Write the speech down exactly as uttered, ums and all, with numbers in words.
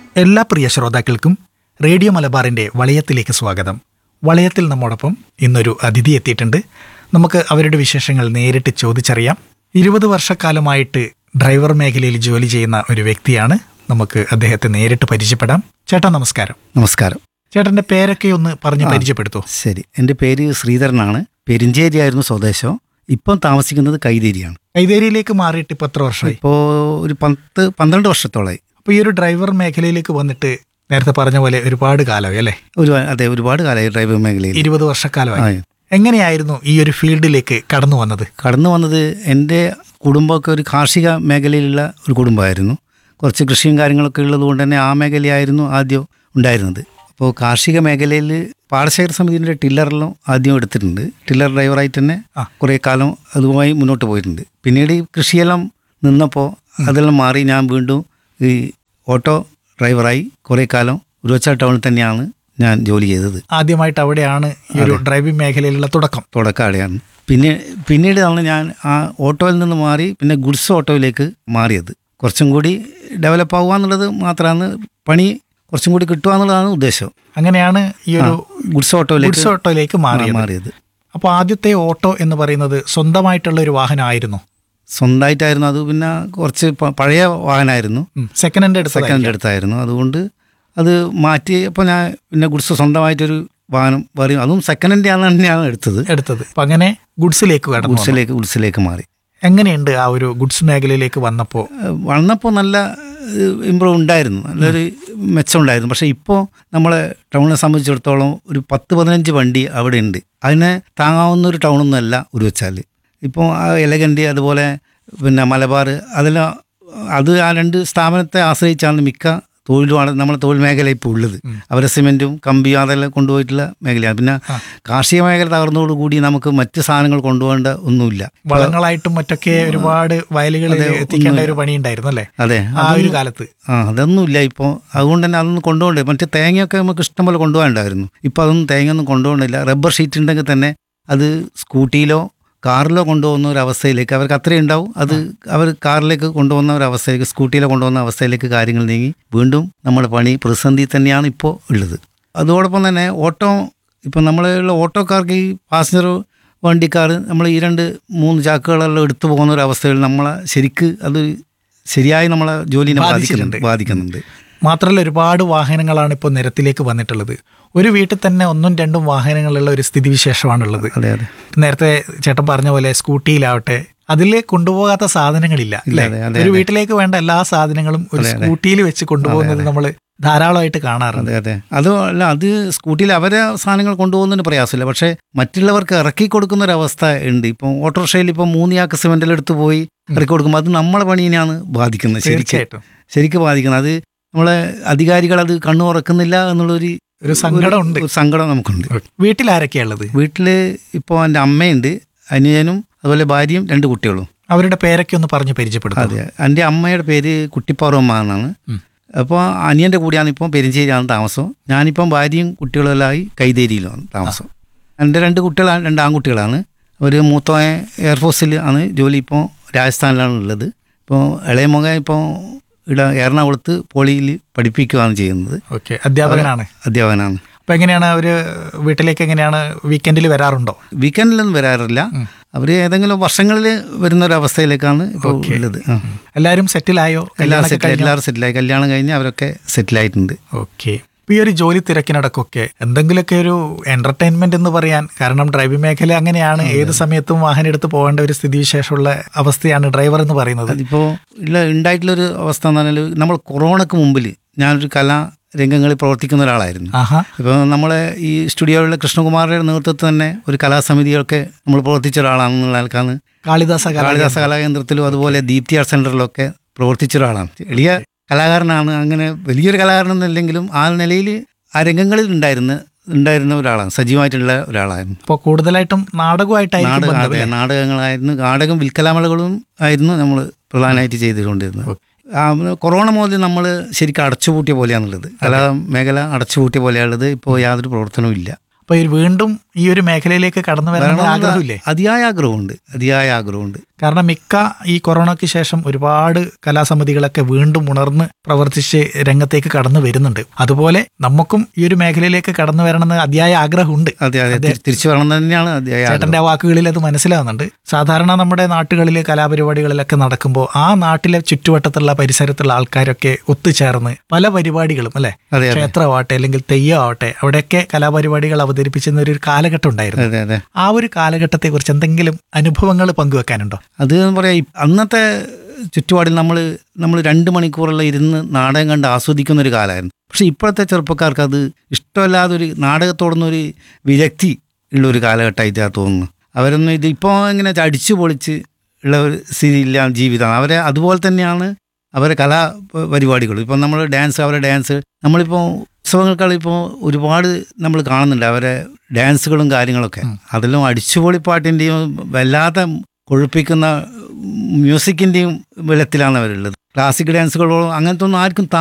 എല്ലാ പ്രിയ ശ്രോതാക്കൾക്കും റേഡിയോ മലബാറിൻ്റെ വളയത്തിലേക്ക് സ്വാഗതം. വളയത്തിൽ നമ്മോടൊപ്പം ഇന്നൊരു അതിഥി എത്തിയിട്ടുണ്ട്. നമുക്ക് അവരുടെ വിശേഷങ്ങൾ നേരിട്ട് ചോദിച്ചറിയാം. ഇരുപത് വർഷക്കാലമായിട്ട് ഡ്രൈവർ മേഖലയിൽ ജോലി ചെയ്യുന്ന ഒരു വ്യക്തിയാണ്. നമുക്ക് അദ്ദേഹത്തെ നേരിട്ട് പരിചയപ്പെടാം. ചേട്ടാ നമസ്കാരം. നമസ്കാരം. ചേട്ടൻ്റെ പേരൊക്കെ ഒന്ന് പറഞ്ഞ് പരിചയപ്പെടുത്തൂ. ശരി, എൻ്റെ പേര് ശ്രീധരനാണ്. പെരിഞ്ചേരിയായിരുന്നു സ്വദേശം. ഇപ്പം താമസിക്കുന്നത് കൈതേരിയാണ്. കൈതേരിയിലേക്ക് മാറിയിട്ട് ഇപ്പോൾ എത്ര വർഷമായി? ഇപ്പോൾ ഒരു പത്ത് പന്ത്രണ്ട് വർഷത്തോളമായി. അപ്പോൾ ഈ ഒരു ഡ്രൈവർ മേഖലയിലേക്ക് വന്നിട്ട് നേരത്തെ പറഞ്ഞ പോലെ ഒരുപാട് കാലമായി അല്ലേ? ഒരു അതെ ഒരുപാട് കാലമായി ഡ്രൈവർ മേഖലയിൽ. ഇരുപത് വർഷക്കാലമായി. എങ്ങനെയായിരുന്നു ഈ ഒരു ഫീൽഡിലേക്ക് കടന്നു വന്നത്? കടന്നു വന്നത് എൻ്റെ കുടുംബമൊക്കെ ഒരു കാർഷിക മേഖലയിലുള്ള ഒരു കുടുംബമായിരുന്നു. കുറച്ച് കൃഷിയും കാര്യങ്ങളൊക്കെ ഉള്ളത് കൊണ്ട് തന്നെ ആ മേഖലയായിരുന്നു ആദ്യം ഉണ്ടായിരുന്നത്. അപ്പോൾ കാർഷിക മേഖലയിൽ പാടശേഖര സമിതിൻ്റെ ടില്ലറെല്ലാം ആദ്യം എടുത്തിട്ടുണ്ട്. ടില്ലർ ഡ്രൈവറായിട്ട് തന്നെ കുറേ കാലം അതുമായി മുന്നോട്ട് പോയിട്ടുണ്ട്. പിന്നീട് ഈ കൃഷിയെല്ലാം നിന്നപ്പോൾ അതെല്ലാം മാറി ഞാൻ വീണ്ടും ഈ ഓട്ടോ ഡ്രൈവറായി കുറേ കാലം ഉരുവച്ചാൽ ടൗണിൽ തന്നെയാണ് ഞാൻ ജോലി ചെയ്തത്. ആദ്യമായിട്ട് അവിടെയാണ് ഈ ഒരു ഡ്രൈവിംഗ് മേഖലയിലുള്ള തുടക്കം തുടക്കം അവിടെയാണ്. പിന്നെ പിന്നീടാണ് ഞാൻ ആ ഓട്ടോയിൽ നിന്ന് മാറി പിന്നെ ഗുഡ്സ് ഓട്ടോയിലേക്ക് മാറിയത്. കുറച്ചും കൂടി ഡെവലപ്പ് ആവുക എന്നുള്ളത് മാത്രമാണ്, പണി കുറച്ചും കൂടി കിട്ടുക എന്നുള്ളതാണ് ഉദ്ദേശം. അങ്ങനെയാണ് ഈ ഒരു ഗുഡ്സ് ഓട്ടോയിലേക്ക് ഗുഡ്സ് ഓട്ടോയിലേക്ക് മാറിയത്. അപ്പോൾ ആദ്യത്തെ ഓട്ടോ എന്ന് പറയുന്നത് സ്വന്തമായിട്ടുള്ള ഒരു വാഹനമായിരുന്നു? സ്വന്തമായിട്ടായിരുന്നു. അത് പിന്നെ കുറച്ച് പഴയ വാഹനമായിരുന്നു. സെക്കൻഡ് ഹാൻഡ് എടുത്ത് സെക്കൻഡ് ഹാൻഡ് എടുത്തായിരുന്നു. അതുകൊണ്ട് അത് മാറ്റി അപ്പോൾ ഞാൻ പിന്നെ ഗുഡ്സ് സ്വന്തമായിട്ടൊരു വാഹനം പറയും, അതും സെക്കൻഡ് ഹാൻഡ് ആണ് തന്നെയാണ് എടുത്തത് എടുത്തത് അപ്പം അങ്ങനെ ഗുഡ്സിലേക്ക് കടന്നു. ഗുഡ്സിലേക്ക് ഗുഡ്സിലേക്ക് മാറി. എങ്ങനെയുണ്ട് ആ ഒരു ഗുഡ്സ് മേഖലയിലേക്ക് വന്നപ്പോൾ? വന്നപ്പോൾ നല്ല ഇമ്പ്രൂവ് ഉണ്ടായിരുന്നു, നല്ലൊരു മെച്ചം ഉണ്ടായിരുന്നു. പക്ഷേ ഇപ്പോൾ നമ്മളെ ടൗണിനെ സംബന്ധിച്ചിടത്തോളം ഒരു പത്ത് പതിനഞ്ച് വണ്ടി അവിടെ ഉണ്ട്. അതിനെ താങ്ങാവുന്ന ഒരു ടൗണൊന്നുമല്ല ഉരുവച്ചാൽ. ഇപ്പോൾ ആ എലഗൻ്റ് അതുപോലെ പിന്നെ മലബാർ അതെല്ലാം അത് ആ രണ്ട് സ്ഥാപനത്തെ ആശ്രയിച്ചാണ് മിക്ക തൊഴിലുമാണ് നമ്മളെ തൊഴിൽ മേഖല ഇപ്പോൾ ഉള്ളത്. അവരെ സിമെൻറ്റും കമ്പിയും അതെല്ലാം കൊണ്ടുപോയിട്ടുള്ള മേഖലയാണ്. പിന്നെ കാർഷിക മേഖല തകർന്നതോടുകൂടി നമുക്ക് മറ്റ് സാധനങ്ങൾ കൊണ്ടുപോകേണ്ട ഒന്നുമില്ല. വളങ്ങളായിട്ടും മറ്റൊക്കെ ഒരുപാട് വയലുകളിൽ എത്തിക്കേണ്ട ഒരു പണി ഉണ്ടായിരുന്നു അല്ലേ? അതെ, ആ ഒരു കാലത്ത് ആ അതൊന്നുമില്ല ഇപ്പോൾ. അതുകൊണ്ട് തന്നെ അതൊന്നും കൊണ്ടുപോകണ്ടേ. മറ്റേ തേങ്ങയൊക്കെ നമുക്ക് ഇഷ്ടംപോലെ കൊണ്ടുപോകാനുണ്ടായിരുന്നു. ഇപ്പോൾ അതൊന്നും തേങ്ങയൊന്നും കൊണ്ടുപോകണില്ല. റബ്ബർ ഷീറ്റ് ഉണ്ടെങ്കിൽ തന്നെ അത് സ്കൂട്ടിയിലോ കാറിലോ കൊണ്ടുപോകുന്ന ഒരു അവസ്ഥയിലേക്ക് അവർക്ക് അത്രയും ഉണ്ടാവും. അത് അവർ കാറിലേക്ക് കൊണ്ടുപോകുന്ന ഒരു അവസ്ഥയിലേക്ക് സ്കൂട്ടിയിലോ കൊണ്ടുപോകുന്ന അവസ്ഥയിലേക്ക് കാര്യങ്ങൾ നീങ്ങി വീണ്ടും നമ്മുടെ പണി പ്രതിസന്ധി തന്നെയാണ് ഇപ്പോൾ ഉള്ളത്. അതോടൊപ്പം തന്നെ ഓട്ടോ ഇപ്പം നമ്മളുള്ള ഓട്ടോക്കാർക്ക് ഈ പാസഞ്ചർ വണ്ടിക്കാർ നമ്മൾ ഈ രണ്ട് മൂന്ന് ചാക്കുകളെല്ലാം എടുത്തു പോകുന്ന ഒരു അവസ്ഥയിൽ നമ്മളെ ശരിക്ക് അത് ശരിയായി നമ്മളെ ജോലിനെ ബാധിക്കുന്നുണ്ട് ബാധിക്കുന്നുണ്ട് മാത്രമല്ല ഒരുപാട് വാഹനങ്ങളാണ് ഇപ്പോൾ നിരത്തിലേക്ക് വന്നിട്ടുള്ളത്. ഒരു വീട്ടിൽ തന്നെ ഒന്നും രണ്ടും വാഹനങ്ങളുള്ള ഒരു സ്ഥിതിവിശേഷമാണുള്ളത്. അതെ അതെ നേരത്തെ ചേട്ടൻ പറഞ്ഞ പോലെ സ്കൂട്ടിയിലാവട്ടെ അതിൽ കൊണ്ടുപോകാത്ത സാധനങ്ങളില്ല അല്ലേ? ഒരു വീട്ടിലേക്ക് വേണ്ട എല്ലാ സാധനങ്ങളും ഒരു സ്കൂട്ടിയിൽ വെച്ച് കൊണ്ടുപോകുന്നത് നമ്മൾ ധാരാളമായിട്ട് കാണാറുണ്ട്. അതെ അതെ അതുമല്ല, അത് സ്കൂട്ടിയിൽ അവരെ സാധനങ്ങൾ കൊണ്ടുപോകുന്നതിന് പ്രയാസമില്ല. പക്ഷേ മറ്റുള്ളവർക്ക് ഇറക്കി കൊടുക്കുന്ന ഒരു അവസ്ഥ ഉണ്ട്. ഇപ്പം ഓട്ടോറിക്ഷയിൽ ഇപ്പം മൂന്ന് ചാക്ക് സിമെന്റിൽ എടുത്ത് പോയി ഇറക്കി കൊടുക്കുമ്പോൾ അത് നമ്മളെ പണിയെയാണ് ബാധിക്കുന്നത്. ശരിക്കും ശരിക്കും ബാധിക്കുന്നത്. അത് നമ്മളെ അധികാരികൾ അത് കണ്ണു തുറക്കുന്നില്ല എന്നുള്ളൊരു ഒരു സങ്കടമുണ്ട് സങ്കടം നമുക്കുണ്ട്. വീട്ടിൽ ആരൊക്കെയുള്ളത്? വീട്ടിൽ ഇപ്പോൾ എൻ്റെ അമ്മയുണ്ട്, അനിയനും അതുപോലെ ഭാര്യയും രണ്ട് കുട്ടികളും. അവരുടെ പേരൊക്കെ ഒന്ന് പറഞ്ഞ് പരിചയപ്പെടുത്തും. അതെ, എൻ്റെ അമ്മയുടെ പേര് കുട്ടിപ്പാറമ്മ എന്നാണ്. അപ്പോൾ അനിയൻ്റെ കൂടെയാണ് ഇപ്പോൾ പെരിഞ്ചേരിയാണ് താമസം. ഞാനിപ്പം ഭാര്യയും കുട്ടികളും എല്ലാമായി കൈതേരിയിലാണ് താമസം. എൻ്റെ രണ്ട് കുട്ടികളാണ്, രണ്ട് ആൺകുട്ടികളാണ്. ഒരു മൂത്ത എയർഫോഴ്സിൽ ആണ് ജോലി, ഇപ്പോൾ രാജസ്ഥാനിലാണ് ഉള്ളത്. ഇപ്പോൾ ഇളയ മകൻ ഇപ്പോൾ ഇവിടെ എറണാകുളത്ത് പോളിയിൽ പഠിപ്പിക്കുകയാണ് ചെയ്യുന്നത്. ഓക്കെ, അധ്യാപകനാണ് അധ്യാപകനാണ് അപ്പോൾ എങ്ങനെയാണ് അവർ വീട്ടിലേക്ക് എങ്ങനെയാണ് വീക്കെൻഡിൽ വരാറുണ്ടോ? വീക്കെൻഡിലൊന്നും വരാറില്ല. അവർ ഏതെങ്കിലും വർഷങ്ങളിൽ വരുന്ന ഒരു അവസ്ഥയിലേക്കാണ് ഇപ്പോൾ ഉള്ളത്. എല്ലാവരും സെറ്റിലായോ? എല്ലാവരും സെറ്റിൽ എല്ലാവരും സെറ്റിലായി. കല്യാണം കഴിഞ്ഞ് അവരൊക്കെ സെറ്റിലായിട്ടുണ്ട്. ഓക്കെ. ഈ ഒരു ജോലി തിരക്കിനടക്കൊക്കെ എന്തെങ്കിലുമൊക്കെ ഒരു എന്റർടൈൻമെന്റ് എന്ന് പറയാൻ, കാരണം ഡ്രൈവിംഗ് മേഖല അങ്ങനെയാണ്, ഏത് സമയത്തും വാഹനം എടുത്ത് പോകേണ്ട ഒരു സ്ഥിതിവിശേഷമുള്ള അവസ്ഥയാണ് ഡ്രൈവർ എന്ന് പറയുന്നത്. ഇപ്പോൾ ഇല്ല ഉണ്ടായിട്ടുള്ളൊരു അവസ്ഥ എന്ന് പറഞ്ഞാൽ, നമ്മൾ കൊറോണക്ക് മുമ്പിൽ ഞാനൊരു കലാ രംഗങ്ങളിൽ പ്രവർത്തിക്കുന്ന ഒരാളായിരുന്നു. ഇപ്പോൾ നമ്മളെ ഈ സ്റ്റുഡിയോയിലെ കൃഷ്ണകുമാറിന്റെ നേതൃത്വത്തിൽ തന്നെ ഒരു കലാസമിതിയൊക്കെ നമ്മൾ പ്രവർത്തിച്ച ഒരാളാണെന്നുള്ള ആൾക്കാണ്. കാളിദാസ കാളിദാസ കലാകേന്ദ്രത്തിലും അതുപോലെ ദീപ്തി ആർട്ട് സെന്ററിലൊക്കെ പ്രവർത്തിച്ച ഒരാളാണ്. എളിയ കലാകാരനാണ്. അങ്ങനെ വലിയൊരു കലാകാരനൊന്നുമില്ലെങ്കിലും ആ നിലയിൽ ആ രംഗങ്ങളിൽ ഉണ്ടായിരുന്ന ഉണ്ടായിരുന്ന ഒരാളാണ്, സജീവമായിട്ടുള്ള ഒരാളായിരുന്നു. ഇപ്പോൾ കൂടുതലായിട്ടും നാടകമായിട്ടായിരുന്നു. നാടക നാടകങ്ങളായിരുന്നു നാടകം വിൽക്കലാമലകളും ആയിരുന്നു നമ്മൾ പ്രധാനമായിട്ട് ചെയ്തുകൊണ്ടിരുന്നത്. കൊറോണ മുതൽ നമ്മൾ ശരിക്കും അടച്ചുപൂട്ടിയ പോലെയാണുള്ളത്. കലാ മേഖല അടച്ചുപൂട്ടിയ പോലെയാണുള്ളത്. ഇപ്പോൾ യാതൊരു പ്രവർത്തനവും ഇല്ല. അപ്പോൾ വീണ്ടും ഈ ഒരു മേഖലയിലേക്ക് കടന്നു വരണമെന്ന് ആഗ്രഹമില്ലേ? അതിയായ ആഗ്രഹമുണ്ട്, അതിയായ ആഗ്രഹമുണ്ട്. കാരണം മിക്ക ഈ കൊറോണയ്ക്ക് ശേഷം ഒരുപാട് കലാസമിതികളൊക്കെ വീണ്ടും ഉണർന്ന് പ്രവർത്തിച്ച് രംഗത്തേക്ക് കടന്നു വരുന്നുണ്ട്. അതുപോലെ നമുക്കും ഈ ഒരു മേഖലയിലേക്ക് കടന്നു വരണമെന്ന് അതിയായ ആഗ്രഹമുണ്ട്. അതെ അതെ, തിരി- തിരിച്ചു വരണം തന്നെയാണ് അതിയായ ആഗ്രഹം. ചേട്ടന്റെ വാക്കുകളിൽ അത് മനസ്സിലാവുന്നുണ്ട്. സാധാരണ നമ്മുടെ നാട്ടുകളിൽ കലാപരിപാടികളിലൊക്കെ നടക്കുമ്പോൾ ആ നാട്ടിലെ ചുറ്റുവട്ടത്തുള്ള പരിസരത്തുള്ള ആൾക്കാരൊക്കെ ഒത്തുചേർന്ന് പല പരിപാടികളും അല്ലെ, അതെ അതെ ക്ഷേത്രമാവട്ടെ അല്ലെങ്കിൽ തെയ്യമാവട്ടെ അവിടെയൊക്കെ കലാപരിപാടികൾ അവതരിപ്പിച്ചിരുന്ന ഒരു കാലഘട്ടം ഉണ്ടായിരുന്നു. അതെ അതെ. ആ ഒരു കാലഘട്ടത്തെ കുറിച്ച് എന്തെങ്കിലും അനുഭവങ്ങൾ പങ്കുവെക്കാനുണ്ടോ? അത് പറയാ, ഈ അന്നത്തെ ചുറ്റുപാടിൽ നമ്മൾ നമ്മൾ രണ്ട് മണിക്കൂറുള്ള ഇരുന്ന് നാടകം കണ്ട് ആസ്വദിക്കുന്ന ഒരു കാലമായിരുന്നു. പക്ഷെ ഇപ്പോഴത്തെ ചെറുപ്പക്കാർക്ക് അത് ഇഷ്ടമല്ലാതൊരു നാടകത്തോടൊന്നൊരു വിരക്തി ഉള്ള ഒരു കാലഘട്ടമായിട്ടാണ് തോന്നുന്നു. അവരൊന്നും ഇത് ഇപ്പോൾ ഇങ്ങനെ അടിച്ചു പൊളിച്ച് ഉള്ള ഒരു സ്ഥിതിയില്ല ജീവിതമാണ്. അവരെ അതുപോലെ തന്നെയാണ് അവരെ കലാ പരിപാടികൾ. ഇപ്പം നമ്മൾ ഡാൻസ്, അവരെ ഡാൻസ് നമ്മളിപ്പോൾ ഉത്സവങ്ങൾക്കാളിപ്പോൾ ഒരുപാട് നമ്മൾ കാണുന്നുണ്ട് അവരെ ഡാൻസുകളും കാര്യങ്ങളൊക്കെ. അതെല്ലാം അടിച്ചുപൊളിപ്പാട്ടിൻ്റെയും വല്ലാത്ത കൊഴുപ്പിക്കുന്ന മ്യൂസിക്കിൻ്റെയും വെള്ളത്തിലാണ് അവരുള്ളത്. ക്ലാസിക് ഡാൻസുകളോ അങ്ങനത്തെ ഒന്നും ആർക്കും